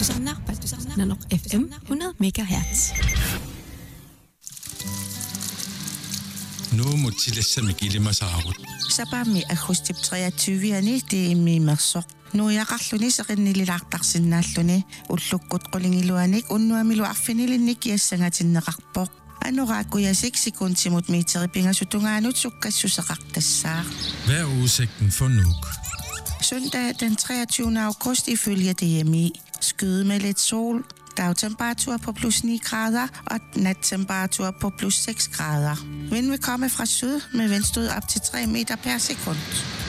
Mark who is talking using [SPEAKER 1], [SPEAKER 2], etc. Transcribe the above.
[SPEAKER 1] Nanok FM 100 MHz.
[SPEAKER 2] Nu mutilassa kilimasaarut.
[SPEAKER 3] Sapami agustip 23-ani tiimmiimersoq. Nuiaqarluni seqinnililaartarsinnaalluni ullukkut qulingiluanik unnuamilu arfinilinnik kiassangatinneqarpoq. Anoraakujasik sekuntimut miiteripingasutungaanut sukkassuseqartassaaq.
[SPEAKER 2] Hvad er udsigten for Nuuk?
[SPEAKER 3] Søndag den 23. august ifølge DMI. Skyde med lidt sol. Dagtemperatur på plus 9 grader og nattemperatur på plus 6 grader. Vind vil komme fra syd med vindstød op til 3 meter per sekund.